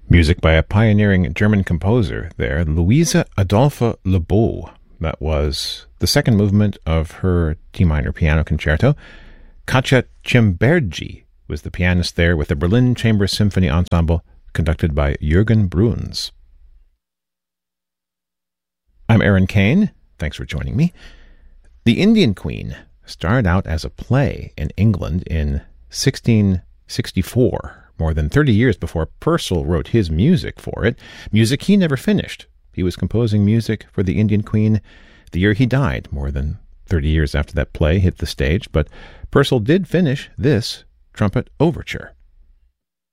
Music by a pioneering German composer there, Louise Adolphe Lebeau. That was the second movement of her D minor piano concerto. Katja Cimbergi was the pianist there with the Berlin Chamber Symphony Ensemble, conducted by Jürgen Bruns. I'm Aaron Kane. Thanks for joining me. The Indian Queen started out as a play in England in 1664, more than 30 years before Purcell wrote his music for it, music he never finished. He was composing music for the Indian Queen the year he died, more than 30 years after that play hit the stage, but Purcell did finish this trumpet overture.